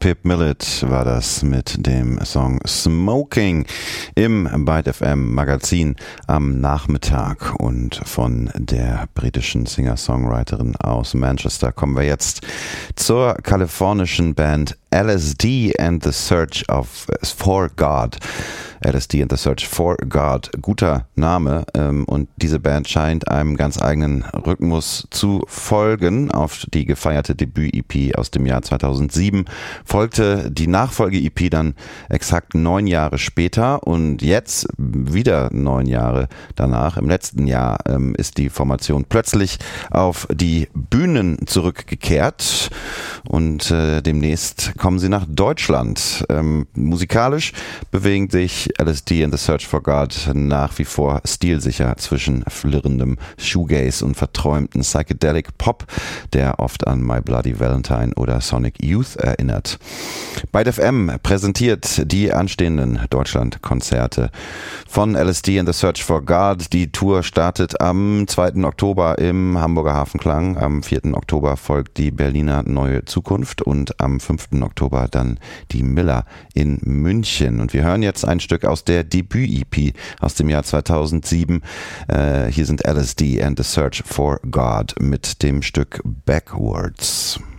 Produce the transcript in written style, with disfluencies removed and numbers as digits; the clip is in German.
Pip Millett war das mit dem Song Smoking im Byte FM Magazin am Nachmittag. Und von der britischen Singer-Songwriterin aus Manchester kommen wir jetzt zur kalifornischen Band LSD and the Search for God. LSD and the Search for God, guter Name, und diese Band scheint einem ganz eigenen Rhythmus zu folgen. Auf die gefeierte Debüt-EP aus dem Jahr 2007 folgte die Nachfolge-EP dann exakt 9 Jahre später und jetzt wieder 9 Jahre danach, im letzten Jahr, ist die Formation plötzlich auf die Bühnen zurückgekehrt und demnächst kommen sie nach Deutschland. Musikalisch bewegen sich LSD and the Search for God nach wie vor stilsicher zwischen flirrendem Shoegaze und verträumten Psychedelic Pop, der oft an My Bloody Valentine oder Sonic Youth erinnert. Byte FM präsentiert die anstehenden Deutschland-Konzerte von LSD and the Search for God. Die Tour startet am 2. Oktober im Hamburger Hafenklang. Am 4. Oktober folgt die Berliner Neue Zukunft und am 5. Oktober dann die Miller in München. Und wir hören jetzt ein Stück aus der Debüt-EP aus dem Jahr 2007. Hier sind LSD and the Search for God mit dem Stück Backwards.